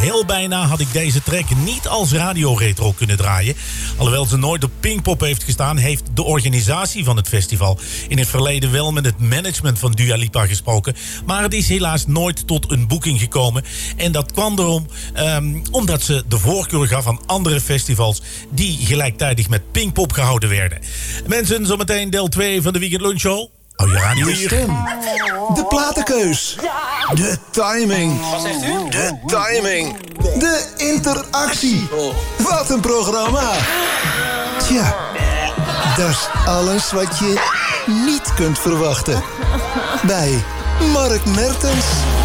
Heel bijna had ik deze track niet als radioretro kunnen draaien. Alhoewel ze nooit op Pinkpop heeft gestaan, heeft de organisatie van het festival in het verleden wel met het management van Dua Lipa gesproken. Maar het is helaas nooit tot een boeking gekomen. En dat kwam erom omdat ze de voorkeur gaf aan andere festivals die gelijktijdig met Pinkpop gehouden werden. Mensen, zometeen deel 2 van de Weekend Lunch Show. Hou je radio hier. De stem. De platenkeus. De timing. Wat zegt u? De timing. De interactie. Wat een programma. Tja, dat is alles wat je niet kunt verwachten. Bij Mark Mertens.